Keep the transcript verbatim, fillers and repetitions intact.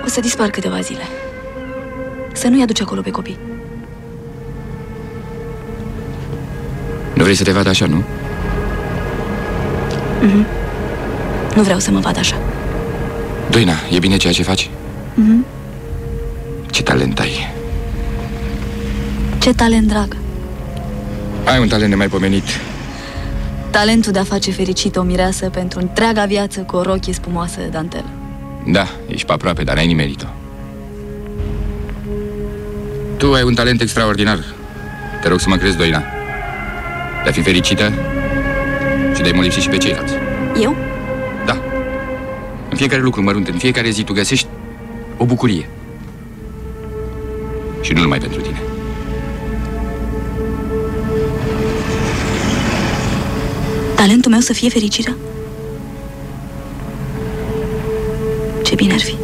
O să dispar câteva zile. Să nu-i aduci acolo pe copii. Nu vrei să te vadă așa, nu? Mhm. Nu vreau să mă vad așa. Doina, e bine ceea ce faci? Mhm. Ce talent ai. Ce talent, dragă. Ai un talent nemaipomenit. Talentul de a face fericită o mireasă pentru întreaga viață cu o rochie spumoasă de dantelă. Da, ești pe aproape, dar n-ai nimerit-o. Tu ai un talent extraordinar. Te rog să mă crezi, Doina. De a fi fericită și de a-i molipsi și pe ceilalți. Eu? Da. În fiecare lucru mărunt, în fiecare zi, tu găsești o bucurie. Și nu numai pentru tine. Talentul meu să fie fericirea? Ce bine ar fi.